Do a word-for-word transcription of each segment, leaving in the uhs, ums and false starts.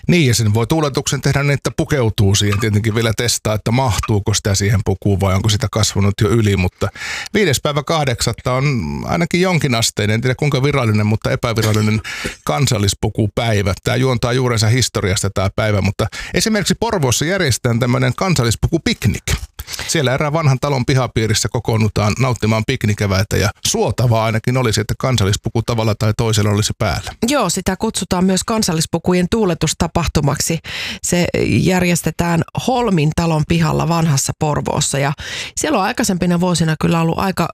Niin, ja sen voi tuuletuksen tehdä niin, että pukeutuu siihen. Tietenkin vielä testaa, että mahtuuko sitä siihen pukuun vai onko sitä kasvanut jo yli. Mutta viides päivä kahdeksatta on ainakin jonkinasteinen, en tiedä kuinka virallinen, mutta epävirallinen kansallispukupäivä. Tämä juontaa juurensa historiasta tämä päivä, mutta esimerkiksi Porvoossa järjestetään tämmöinen kansallispukupiknik. Siellä erään vanhan talon pihapiirissä kokoonnutaan nauttimaan piknikeväitä ja suotavaa ainakin olisi, että kansallispuku tavalla tai toisella olisi päällä. Joo, sitä kutsutaan myös kansallispukujen tuuletustapahtumaksi. Se järjestetään Holmin talon pihalla vanhassa Porvoossa ja siellä on aikaisempina vuosina kyllä ollut aika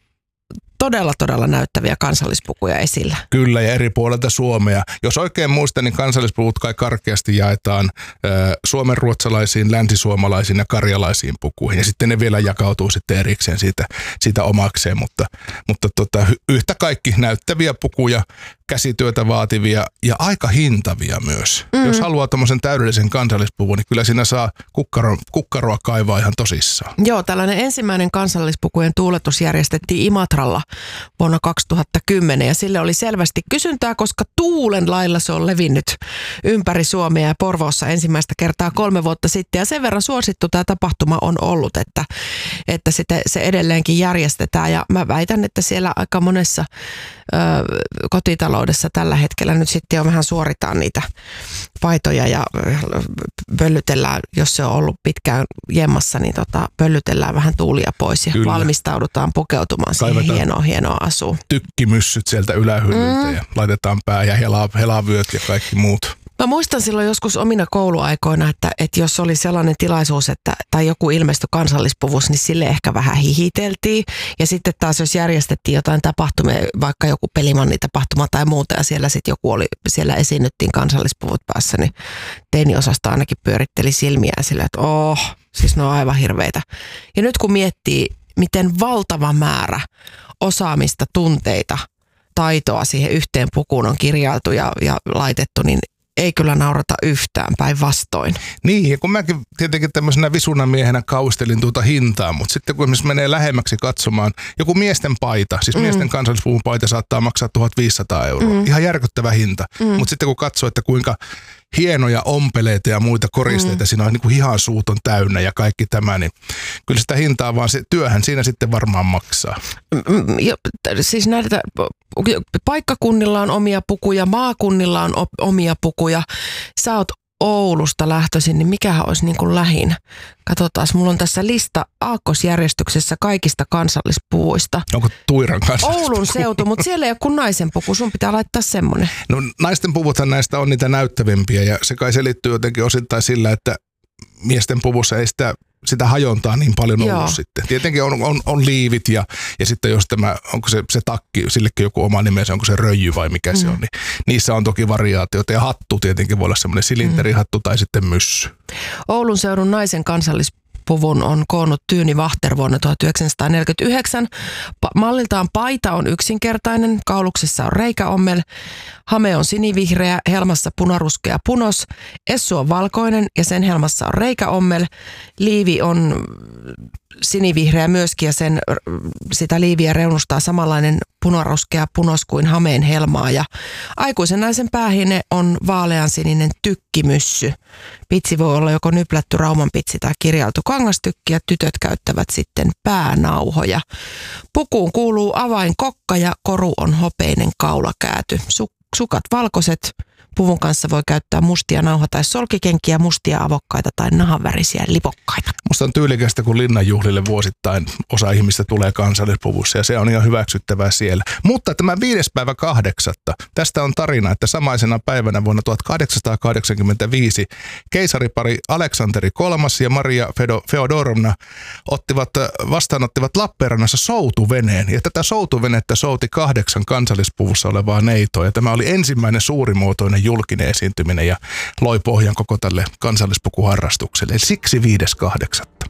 todella, todella näyttäviä kansallispukuja esillä. Kyllä, ja eri puolilta Suomea. Jos oikein muistan, niin kansallispuvut kai karkeasti jaetaan ö, suomenruotsalaisiin, länsisuomalaisiin ja karjalaisiin pukuihin. Ja sitten ne vielä jakautuu sitten erikseen siitä, siitä omakseen, mutta, mutta tota, yhtä kaikki näyttäviä pukuja, käsityötä vaativia ja aika hintavia myös. Mm. Jos haluaa tommosen täydellisen kansallispuvun, niin kyllä siinä saa kukkaro, kukkaroa kaivaa ihan tosissaan. Joo, tällainen ensimmäinen kansallispukujen tuuletus järjestettiin Imatralla vuonna kaksituhattakymmenen ja sille oli selvästi kysyntää, koska tuulen lailla se on levinnyt ympäri Suomea ja Porvoossa ensimmäistä kertaa kolme vuotta sitten. Ja sen verran suosittu tämä tapahtuma on ollut, että, että sitä, se edelleenkin järjestetään ja mä väitän, että siellä aika monessa ö, kotitaloudessa tällä hetkellä nyt sitten jo vähän suoritaan niitä paitoja ja pöllytellään, jos se on ollut pitkään jemmassa, niin tota, pöllytellään vähän tuulia pois ja Kyllä. valmistaudutaan pukeutumaan siihen hienoon, hienoon asuun. Tykkimyssyt sieltä ylähyllyltä mm. ja laitetaan pää ja hela, helavyöt ja kaikki muut. Mä muistan silloin joskus omina kouluaikoina, että, että jos oli sellainen tilaisuus, että, tai joku ilmestyi kansallispuvus, niin sille ehkä vähän hihiteltiin. Ja sitten taas jos järjestettiin jotain tapahtumia, vaikka joku pelimannitapahtuma tai muuta, ja siellä sitten joku oli, siellä esiinnyttiin kansallispuvut päässä, niin teiniosasta ainakin pyöritteli silmiään sillä, että oh, siis ne on aivan hirveitä. Ja nyt kun miettii, miten valtava määrä osaamista, tunteita, taitoa siihen yhteen pukuun on kirjailtu ja, ja laitettu, niin ei kyllä naurata yhtään, päinvastoin. Niin, ja kun mäkin tietenkin tämmöisenä visunamiehenä kaustelin tuota hintaa, mutta sitten kun esimerkiksi menee lähemmäksi katsomaan, joku miesten paita, siis mm. miesten kansallispuvun paita saattaa maksaa tuhatviisisataa euroa. Mm. Ihan järkyttävä hinta. Mm. Mutta sitten kun katsoo, että kuinka hienoja ompeleita ja muita koristeita, mm. siinä on niin kuin hihan suuton täynnä ja kaikki tämä, niin kyllä sitä hintaa vaan se työhän siinä sitten varmaan maksaa. Mm, jo, siis näitä paikkakunnilla on omia pukuja, maakunnilla on omia pukuja. Sä oot Oulusta lähtöisin, niin mikähän olisi niin kuin lähin? Katsotaan, mulla on tässä lista aakkosjärjestyksessä kaikista kansallispuvuista. Onko Tuiran kansallispuku? Oulun seutu, mutta siellä ei ole kuin naisen puku. Sun pitää laittaa semmoinen. No naisten puvuthan näistä on niitä näyttävimpiä ja se kai selittyy jotenkin osittain sillä, että miesten puvussa ei sitä, sitä hajontaa niin paljon ollut Joo. sitten. Tietenkin on, on, on liivit ja, ja sitten jos tämä, onko se, se takki, sillekin joku oma nimensä, onko se röijy vai mikä mm. se on, niin niissä on toki variaatioita ja hattu tietenkin voi olla semmoinen silinterihattu mm. tai sitten myssy. Oulun seudun naisen kansallispuvun on koonnut Tyyni Vahter vuonna tuhatyhdeksänsataaneljäkymmentäyhdeksän. Pa- malliltaan paita on yksinkertainen, kauluksessa on reikäommel, hame on sinivihreä, helmassa punaruskea punos, essu on valkoinen ja sen helmassa on reikäommel, liivi on sinivihreä myöskin ja sen, sitä liiviä reunustaa samanlainen punaruskea punos kuin hameen helmaa ja aikuisen naisen päähine on vaaleansininen tykkimyssy. Pitsi voi olla joko nyplätty raumanpitsi tai kirjailtu kangastykki ja tytöt käyttävät sitten päänauhoja. Pukuun kuuluu avainkokka ja koru on hopeinen kaulakääty. Su- sukat valkoiset. Puvun kanssa voi käyttää mustia nauha- tai solkikenkiä, mustia avokkaita tai nahanvärisiä lipokkaita. Musta on tyylikästä, kun linnanjuhlille vuosittain osa ihmistä tulee kansallispuvussa ja se on ihan hyväksyttävää siellä. Mutta tämä viides päivä kahdeksatta, tästä on tarina, että samaisena päivänä vuonna tuhatkahdeksansataakahdeksankymmentäviisi keisaripari Aleksanteri kolmas ja Maria Feodorovna ottivat, vastaanottivat Lappeenrannassa soutuveneen. Ja tätä soutuvenettä souti kahdeksan kansallispuvussa olevaa neitoa ja tämä oli ensimmäinen suurimuotoinen julkinen esiintyminen ja loi pohjan koko tälle kansallispukuharrastukselle. Eli siksi viides kahdeksatta.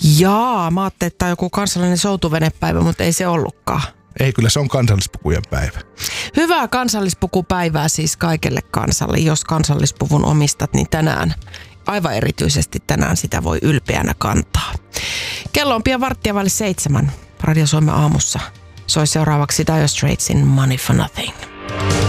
Jaa, mä ajattelin, että tämä on joku kansallinen soutuvenepäivä, mutta ei se ollutkaan. Ei, kyllä se on kansallispukujen päivä. Hyvää kansallispukupäivää siis kaikelle kansalle. Jos kansallispuvun omistat, niin tänään, aivan erityisesti tänään sitä voi ylpeänä kantaa. Kello on pian varttia vaille seitsemän. Radio Suomen aamussa soi seuraavaksi Dire Straitsin Money for Nothing.